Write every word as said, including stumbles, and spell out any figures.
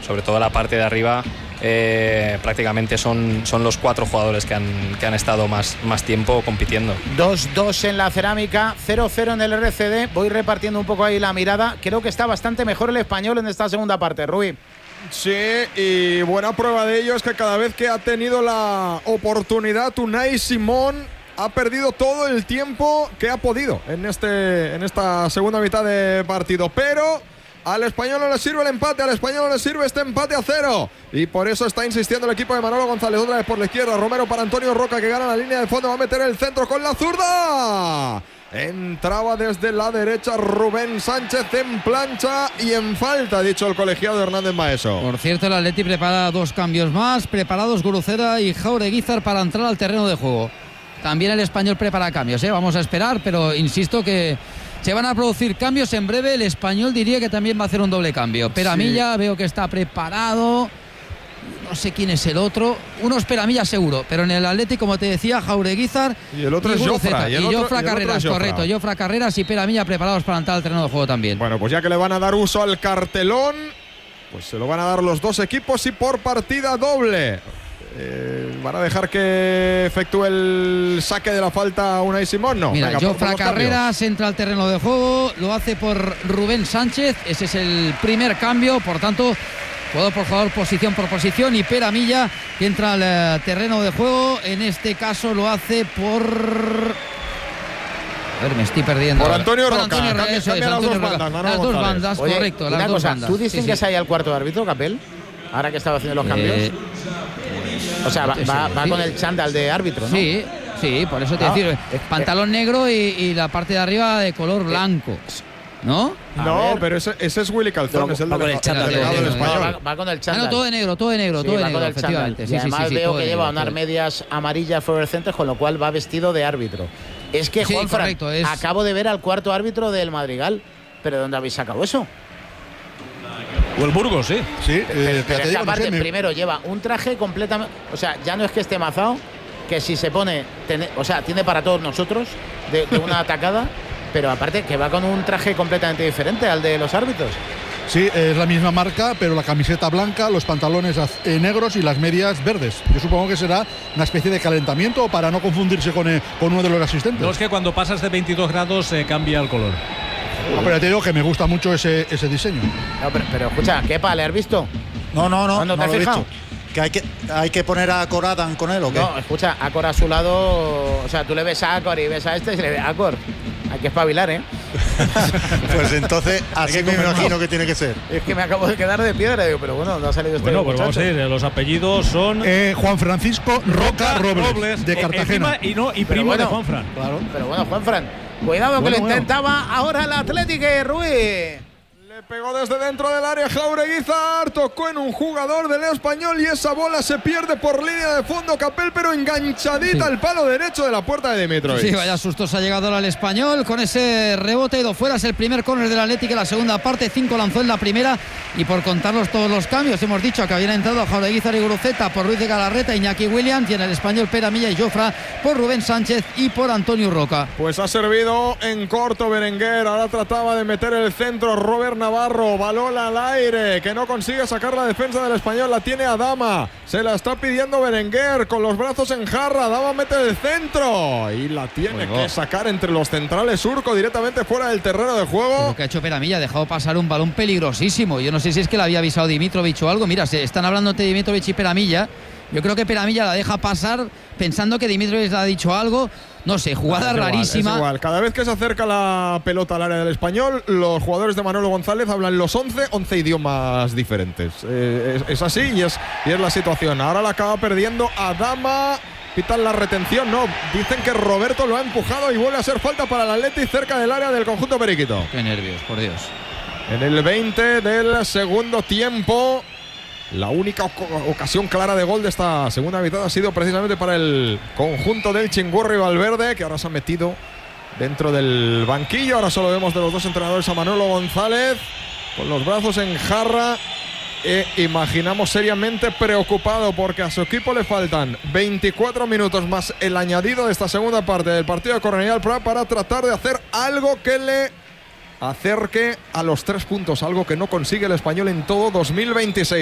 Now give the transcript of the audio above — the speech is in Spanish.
sobre todo la parte de arriba, eh, prácticamente son, son los cuatro jugadores que han, que han estado más, más tiempo compitiendo. dos dos en la Cerámica, cero cero en el R C D. Voy repartiendo un poco ahí la mirada. Creo que está bastante mejor el Español en esta segunda parte, Rubí. Sí, y buena prueba de ello es que cada vez que ha tenido la oportunidad, Unai Simón ha perdido todo el tiempo que ha podido en, este, en esta segunda mitad de partido. Pero al Español no le sirve el empate, al Español no le sirve este empate a cero. Y por eso está insistiendo el equipo de Manolo González. Otra vez por la izquierda, Romero para Antonio Roca, que gana la línea de fondo, va a meter el centro con la zurda. Entraba desde la derecha Rubén Sánchez en plancha y en falta, ha dicho el colegiado Hernández Maeso. Por cierto, el Atleti prepara dos cambios más, preparados Guruceta y Jaureguizar para entrar al terreno de juego. También el Español prepara cambios, ¿eh? Vamos a esperar, pero insisto que se van a producir cambios en breve. El Español diría que también va a hacer un doble cambio. Peramilla, sí, veo que está preparado. No sé quién es el otro. Uno es Peramilla seguro, pero en el Atleti, como te decía, Jaureguizar y el otro y es Jofra. Y, y Jofra Carreras, Jofra. correcto. Jofra Carreras y Peramilla preparados para entrar al terreno de juego también. Bueno, pues ya que le van a dar uso al cartelón, pues se lo van a dar los dos equipos y por partida doble. Eh, ¿Van a dejar que efectúe el saque de la falta Unai Simón? No. Mira, Venga, Jofra Carreras entra al terreno de juego, lo hace por Rubén Sánchez. Ese es el primer cambio, por tanto, juego por favor, posición por posición. Y Peramilla, que entra al uh, terreno de juego, en este caso lo hace por... A ver, me estoy perdiendo. Por Antonio por Roca. Antonio, Cambia, eso cambia es, las Antonio dos Roca. bandas, Las dos González. bandas, Oye, correcto. Una las cosa, dos bandas. ¿tú distingues sí, sí. ahí al cuarto árbitro, Capel? Ahora que estaba haciendo los cambios. Eh, o sea, va, sí, va, va sí. con el chándal de árbitro, ¿no? Sí, sí, por eso te Ah, decir, es- pantalón negro y, y la parte de arriba de color blanco, ¿no? A No, ver. pero ese, ese es Willy Calzón, No, es el va con delega- el chándal, delegado sí, del sí, No, Español. va, va con el Ah, chándal. no, todo de negro, todo de negro, Sí, todo de va negro, con el chándal. efectivamente. Y Sí, sí, además sí, sí, veo todo que de lleva negro, unas todo de- medias amarillas fluorescentes, con lo cual va vestido de árbitro. Es que, Sí, Juanfran, correcto, es- acabo de ver al cuarto árbitro del Madrigal. ¿Pero dónde habéis sacado eso? O el Burgos, sí. Sí, Pero, eh, pero te es que digo que aparte, sé, me- primero lleva un traje completamente... O sea, ya no es que esté mazado, que si se pone... Tiene, o sea, tiene para todos nosotros de, de una atacada, pero aparte que va con un traje completamente diferente al de los árbitros. Sí, es la misma marca, pero la camiseta blanca, los pantalones az- eh, negros y las medias verdes. Yo supongo que será una especie de calentamiento para no confundirse con, eh, con uno de los asistentes. No, es que cuando pasas de veintidós grados eh, cambia el color. Ah, pero te digo que me gusta mucho ese, ese diseño. No, pero, pero escucha, ¿qué ¿le has visto? No, no, no, ¿Cuándo no te has lo he fijado? visto. ¿Que hay, que hay que poner a Coradan con él o qué? No, escucha, Acor a su lado... O sea, tú le ves a Acor y ves a este y se le ve Acor. Hay que espabilar, ¿eh? Pues entonces así me imagino que tiene que ser. Es que me acabo de quedar de piedra, digo, pero bueno, no ha salido este Bueno, pues vamos a muchacho. ir. Los apellidos son Eh, Juan Francisco Roca Robles, de eh, Cartagena. encima, y no, y Pero primo bueno, de Juanfran. Claro. Pero bueno, Juanfran, cuidado que Bueno, lo bueno. intentaba ahora el Atlético, Ruiz. Le pegó desde dentro del área Jaureguizar, tocó en un jugador del Español y esa bola se pierde por línea de fondo, Capel, pero enganchadita Sí. al palo derecho de la puerta de Dimitrovic. Sí, vaya sustos ha llegado ahora el Español con ese rebote, ha ido fuera, es el primer córner del Atlético en la segunda parte, cinco lanzó en la primera y por contarlos todos los cambios hemos dicho que habían entrado Jaureguizar y Guruceta por Ruiz de Galarreta, Iñaki Williams y en el Español Peramilla y Jofra por Rubén Sánchez y por Antonio Roca. Pues ha servido en corto Berenguer, ahora trataba de meter el centro Robert Navarro, balón al aire, que no consigue sacar la defensa del Español, la tiene Adama, se la está pidiendo Berenguer con los brazos en jarra, Adama mete el centro y la tiene Bueno. que sacar entre los centrales, Surco directamente fuera del terreno de juego. Lo que ha hecho Peramilla, ha dejado pasar un balón peligrosísimo. Yo no sé si es que le había avisado Dimitrovic o algo. Mira, se están hablando entre Dimitrovic y Peramilla. Yo creo que Peramilla la deja pasar pensando que Dimitrovic le ha dicho algo. No sé, jugada Es igual, rarísima. es igual. Cada vez que se acerca la pelota al área del Español, los jugadores de Manolo González hablan los once, once idiomas diferentes. Eh, es, es así y es, y es la situación. Ahora la acaba perdiendo Adama. Pitan la retención, no. Dicen que Roberto lo ha empujado y vuelve a ser falta para el Atleti cerca del área del conjunto periquito. Qué nervios, por Dios. En el veinte del segundo tiempo, la única oc- ocasión clara de gol de esta segunda mitad ha sido precisamente para el conjunto del Chingurri Valverde, que ahora se ha metido dentro del banquillo. Ahora solo vemos de los dos entrenadores a Manolo González con los brazos en jarra. E imaginamos seriamente preocupado porque a su equipo le faltan veinticuatro minutos más el añadido de esta segunda parte del partido de Cornellà Prat para tratar de hacer algo que le acerque a los tres puntos, algo que no consigue el Español en todo dos mil veintiséis.